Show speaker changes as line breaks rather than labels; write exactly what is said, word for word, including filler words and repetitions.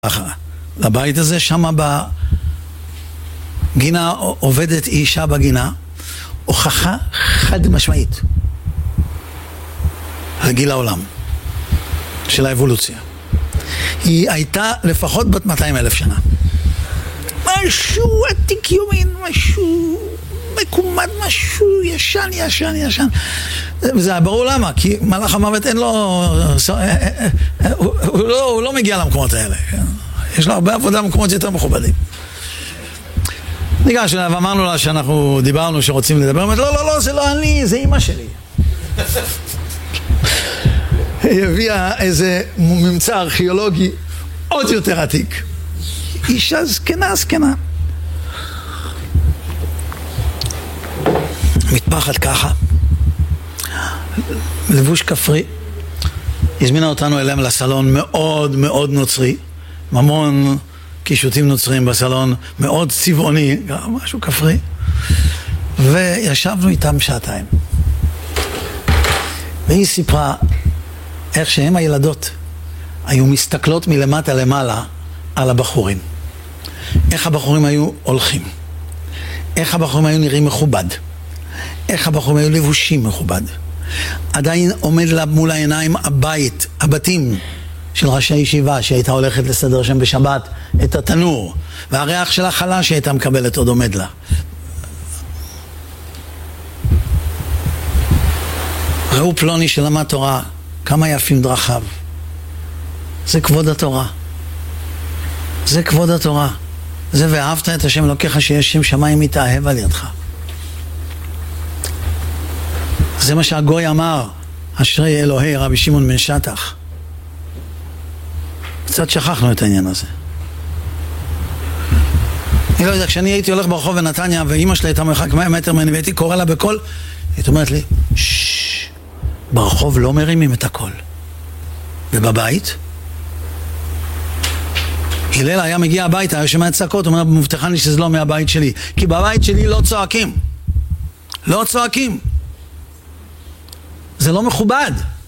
לבית הזה, שם בגינה עובדת אישה בגינה, הוכחה חד משמעית לגיל העולם של האבולוציה. היא הייתה לפחות בת מאתיים אלף שנה. משהו עתיק יומין, משהו מקומד, משהו ישן, ישן, ישן. וזה היה ברור למה, כי מלאך המוות אין לו, הוא לא, הוא לא מגיע למקומות האלה. יש לו הרבה עבודה במקומות יותר מכובדים. ניגש אליו, אמרנו לה שאנחנו דיברנו שרוצים לדבר, אמרת, לא, לא, לא, זה לא אני, זה אמא שלי. היא הביאה איזה ממצא ארכיאולוגי עוד יותר עתיק. אישה זקנה, זקנה. מטפחת ככה, לבוש כפרי. הזמינה אותנו אליהם לסלון מאוד מאוד נוצרי, ממון קישוטים נוצרים בסלון, מאוד צבעוני, משהו כפרי, וישבנו איתם שעתיים. והיא סיפרה איך שהם הילדות היו מסתכלות מלמטה למעלה על הבחורים. איך הבחורים היו הולכים, איך הבחורים היו נראים מכובד, איך הבחורים היו לבושים מכובד. עדיין עומד לה מול העיניים הבית, הבתים של ראשי ישיבה שהייתה הולכת לסדר שם בשבת את התנור, והריח של החלה שהייתה מקבלת עוד עומד לה. ראו פלוני שלמד תורה, כמה יפים דרכיו. זה כבוד התורה, זה כבוד התורה, זה ואהבת את השם אלוקיך שיש שם שמיים מתאהב על ידך. זה מה שהגוי אמר, אשרי אלוהי רבי שמעון בן שטח. קצת שכחנו את העניין הזה. אני לא יודע, כשאני הייתי הולך ברחוב בנתניה ואימא שלי הייתה מרחק מאה מטר ממני והייתי קורא לה בקול, היא אומרת לי, ששש, ברחוב לא מרימים את הקול. ובבית הלל היה מגיע הביתה, היה שומע צעקות, הוא אומר, מבטחן לי שזה לא מהבית שלי, כי בבית שלי לא צועקים, לא צועקים, זה לא מכובד.